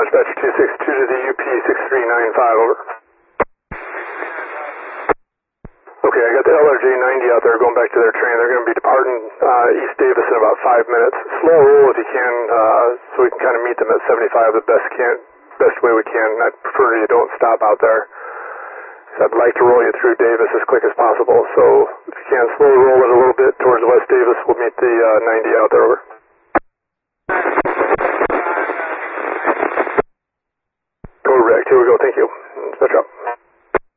Dispatcher 262 to the UP 6395, over. Okay, I got the LRJ 90 out there going back to their train. They're going to be departing East Davis in about 5 minutes. Slow roll if you can, so we can kind of meet them at 75 the best way we can. I'd prefer you don't stop out there. So I'd like to roll you through Davis as quick as possible. So if you can, slowly roll it a little bit towards West Davis. We'll meet the 90 out there, over. Correct. Here we go. Thank you.